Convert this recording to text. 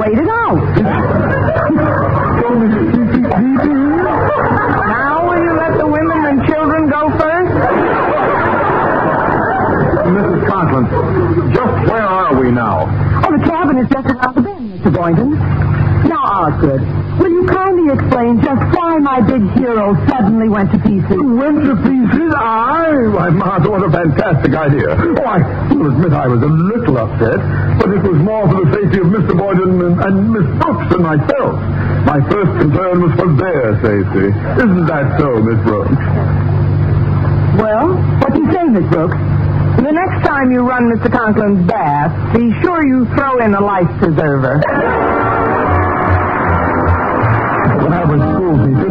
wait it out. Now will you let the women and children go first? Mrs. Conklin, just where are we now? Oh, the cabin is just around the bend, Mr. Boynton. Now, Osgood, will you kindly explain just why my big hero suddenly went to pieces? Went to pieces? Why, Martha, what a fantastic idea. Oh, I will admit I was a little upset, but it was more for the safety of Mr. Boynton and Miss Brooks than myself. My first concern was for their safety. Isn't that so, Miss Brooks? Well, what do you say, Miss Brooks? The next time you run Mr. Conklin's bath, be sure you throw in a life preserver. That was school teacher.